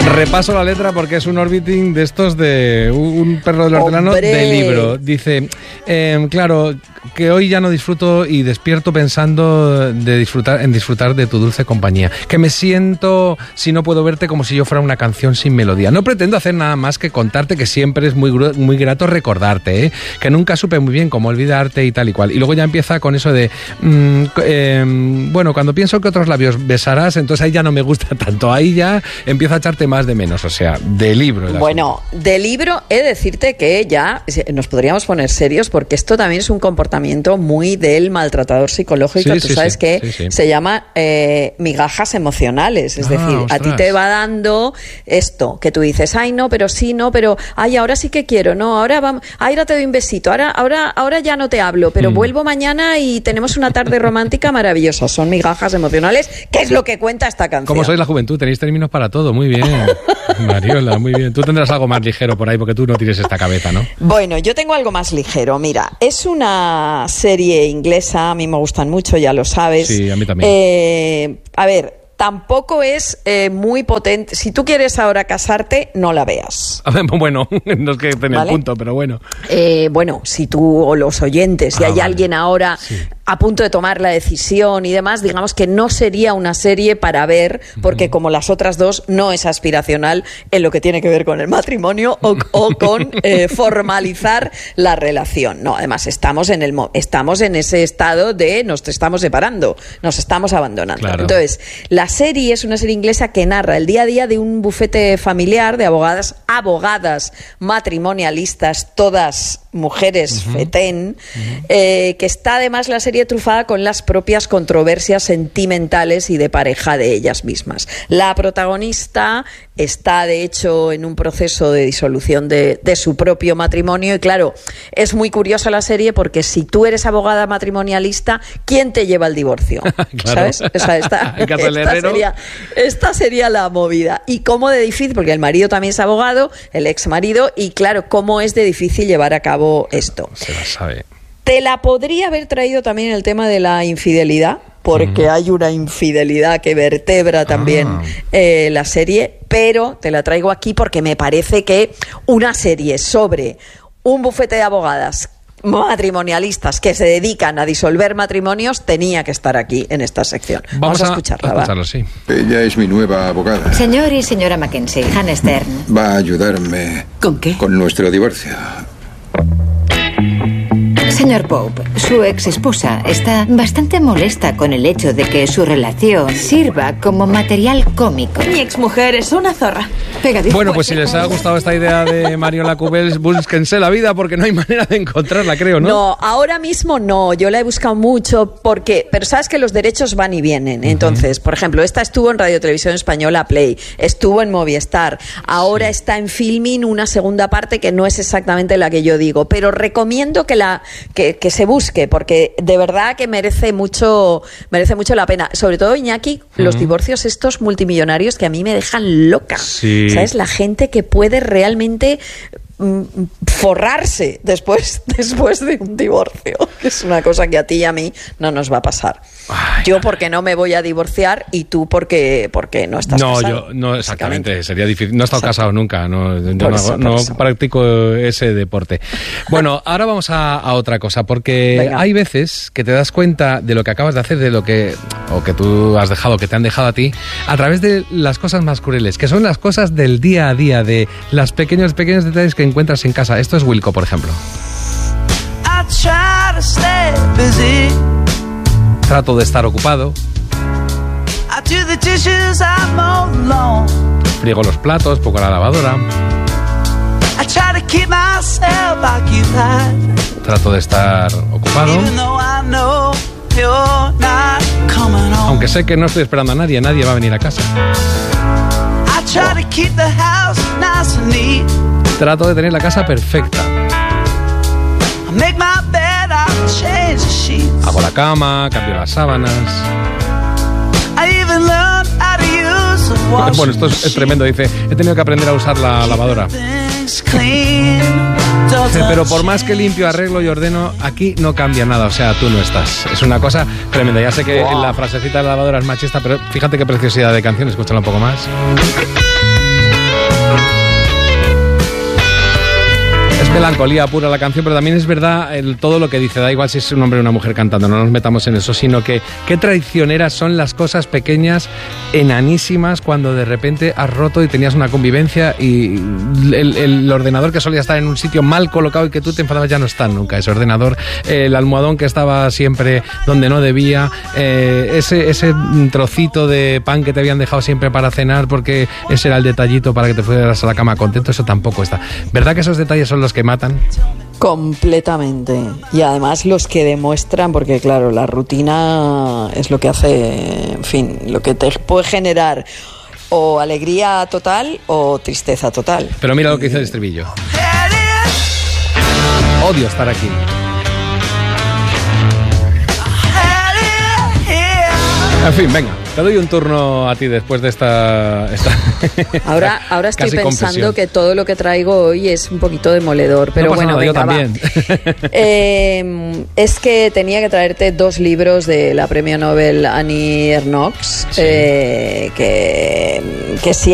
Repaso la letra porque es un orbiting de estos de un perro del hortelano de libro. Dice, claro, que hoy ya no disfruto y despierto pensando en disfrutar de tu dulce compañía. Que me siento, si no puedo verte, como si yo fuera una canción sin melodía. No pretendo hacer nada más que contarte que siempre es muy grato recordarte, ¿eh? Que nunca supe muy bien cómo olvidarte y tal y cual. Y luego ya empieza con eso de, bueno, cuando pienso que otros labios besarás, entonces ahí ya no me gusta tanto. Ahí ya empieza a echarte más de menos, o sea, de libro. Bueno, de libro he de decirte que ya nos podríamos poner serios porque esto también es un comportamiento muy del maltratador psicológico. Tú sabes que se llama migajas emocionales, es decir, ostras. A ti te va dando esto, que tú dices, ay no, pero sí, no, pero ay, ahora sí que quiero, no, ahora vamos, ay, ahora te doy un besito, ahora ya no te hablo, pero vuelvo mañana y tenemos una tarde romántica maravillosa. Son migajas emocionales, que es lo que cuenta esta canción. ¿Cómo sois la juventud? Tenéis términos para todo, muy bien. Mariola, muy bien. Tú tendrás algo más ligero por ahí porque tú no tienes esta cabeza, ¿no? Bueno, yo tengo algo más ligero. Mira, es una serie inglesa, a mí me gustan mucho, ya lo sabes. Sí, a mí también. A ver, tampoco es muy potente. Si tú quieres ahora casarte, no la veas. Bueno, no es que esté en el punto, pero bueno. Bueno, si tú o los oyentes, si hay alguien ahora a punto de tomar la decisión y demás, digamos que no sería una serie para ver, porque como las otras dos, no es aspiracional en lo que tiene que ver con el matrimonio o con formalizar la relación. No, además estamos en ese estado de nos estamos separando, nos estamos abandonando. Claro. Entonces, la serie es una serie inglesa que narra el día a día de un bufete familiar de abogadas matrimonialistas, todas mujeres fetén, que está además la serie trufada con las propias controversias sentimentales y de pareja de ellas mismas. La protagonista está de hecho en un proceso de disolución de su propio matrimonio y claro, es muy curiosa la serie porque si tú eres abogada matrimonialista, ¿quién te lleva al divorcio? Claro. ¿Sabes? O sea, esta sería la movida. Y cómo de difícil, porque el marido también es abogado, el ex marido, y claro, cómo es de difícil llevar a cabo esto. Se la sabe. Te la podría haber traído también el tema de la infidelidad, porque hay una infidelidad que vertebra también la serie, pero te la traigo aquí porque me parece que una serie sobre un bufete de abogadas matrimonialistas que se dedican a disolver matrimonios tenía que estar aquí en esta sección. Vamos a escucharla. Sí. Ella es mi nueva abogada. Señor y señora Mackenzie, Hannah Stern. Va a ayudarme. ¿Con qué? Con nuestro divorcio. Señor Pope, su ex esposa está bastante molesta con el hecho de que su relación sirva como material cómico. Mi exmujer es una zorra. Pegadizo. Bueno, pues si les ha gustado esta idea de Mariola Cubels, búsquense la vida porque no hay manera de encontrarla, creo, ¿no? No, ahora mismo no. Yo la he buscado mucho pero sabes que los derechos van y vienen. Entonces, por ejemplo, esta estuvo en Radio Televisión Española Play, estuvo en Movistar, ahora está en Filmin una segunda parte que no es exactamente la que yo digo, pero recomiendo que se busque porque de verdad que merece mucho la pena. Sobre todo, Iñaki, los divorcios estos multimillonarios que a mí me dejan loca. Sí. ¿Sabes? La gente que puede realmente forrarse después de un divorcio, que es una cosa que a ti y a mí no nos va a pasar. Ay, yo porque no me voy a divorciar y tú porque no estás casado. No, yo no, exactamente, sería difícil. No he estado casado nunca, no practico ese deporte. Bueno, ahora vamos a otra cosa, porque hay veces que te das cuenta de lo que acabas de hacer, o que tú has dejado, que te han dejado a ti, a través de las cosas más crueles, que son las cosas del día a día, de los pequeños detalles que encuentras en casa. Esto es Wilco, por ejemplo. Trato de estar ocupado. Friego los platos, poco la lavadora. Trato de estar ocupado. Aunque sé que no estoy esperando a nadie va a venir a casa. Trato de tener la casa perfecta. Hago la cama, cambio las sábanas. Bueno, esto es tremendo, dice. He tenido que aprender a usar la lavadora. Pero por más que limpio, arreglo y ordeno, aquí no cambia nada, o sea, tú no estás. Es una cosa tremenda. Ya sé que la frasecita de la lavadora es machista, pero fíjate qué preciosidad de canción, escúchala un poco más. Melancolía pura la canción, pero también es verdad todo lo que dice, da igual si es un hombre o una mujer cantando, no nos metamos en eso, sino que qué traicioneras son las cosas pequeñas, enanísimas, cuando de repente has roto y tenías una convivencia y el ordenador que solía estar en un sitio mal colocado y que tú te enfadabas ya no está nunca ese ordenador, el almohadón que estaba siempre donde no debía, ese trocito de pan que te habían dejado siempre para cenar porque ese era el detallito para que te fueras a la cama contento, eso tampoco está. ¿Verdad que esos detalles son los que matan? Completamente. Y además los que demuestran, porque claro, la rutina es lo que hace, en fin, lo que te puede generar o alegría total o tristeza total. Pero mira lo que dice el estribillo. Odio estar aquí. En fin, venga, te doy un turno a ti después de esta Ahora estoy pensando confesión. que todo lo que traigo hoy es un poquito demoledor, pero no pasa bueno, nada, venga, yo también. Es que tenía que traerte 2 libros de la premio Nobel Annie Ernaux, Sí. que si